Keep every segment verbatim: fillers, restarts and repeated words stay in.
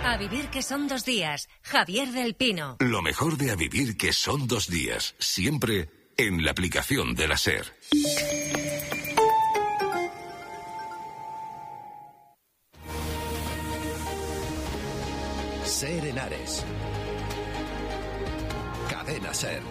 A vivir que son dos días. Javier del Pino. Lo mejor de A vivir que son dos días. Siempre en la aplicación de la SER. SER Henares. Cadena SER.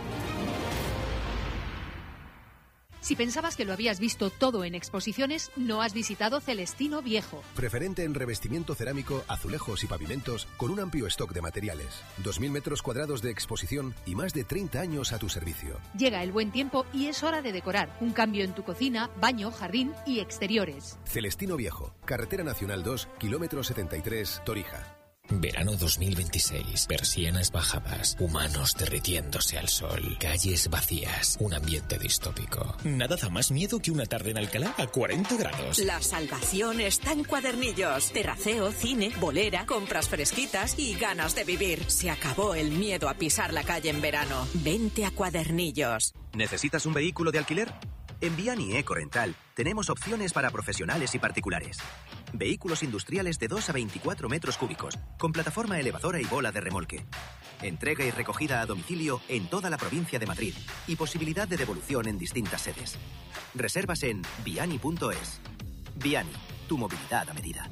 Si pensabas que lo habías visto todo en exposiciones, no has visitado Celestino Viejo. Preferente en revestimiento cerámico, azulejos y pavimentos, con un amplio stock de materiales. dos mil metros cuadrados de exposición y más de treinta años a tu servicio. Llega el buen tiempo y es hora de decorar. Un cambio en tu cocina, baño, jardín y exteriores. Celestino Viejo, Carretera Nacional dos, kilómetro setenta y tres, Torija. Verano dos mil veintiséis. Persianas bajadas, humanos derritiéndose al sol, calles vacías, un ambiente distópico. Nada da más miedo que una tarde en Alcalá a cuarenta grados. La salvación está en Cuadernillos. Terraceo, cine, bolera, compras fresquitas y ganas de vivir. Se acabó el miedo a pisar la calle en verano. Vente a Cuadernillos. ¿Necesitas un vehículo de alquiler? En Viani Ecorental tenemos opciones para profesionales y particulares. Vehículos industriales de dos a veinticuatro metros cúbicos, con plataforma elevadora y bola de remolque. Entrega y recogida a domicilio en toda la provincia de Madrid y posibilidad de devolución en distintas sedes. Reservas en viani punto es. Viani, tu movilidad a medida.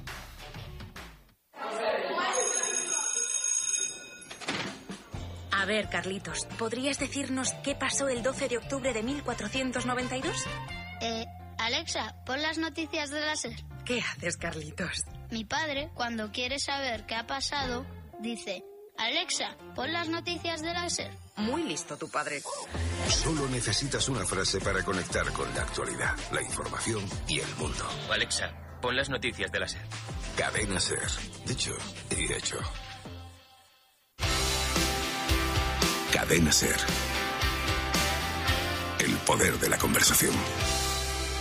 A ver, Carlitos, ¿podrías decirnos qué pasó el doce de octubre de mil cuatrocientos noventa y dos? Eh, Alexa, pon las noticias de la SER. ¿Qué haces, Carlitos? Mi padre, cuando quiere saber qué ha pasado, dice: Alexa, pon las noticias de la SER. Muy listo tu padre. Solo necesitas una frase para conectar con la actualidad, la información y el mundo. Alexa, pon las noticias de la SER. Cadena SER. Dicho y hecho. Cadena SER. El poder de la conversación.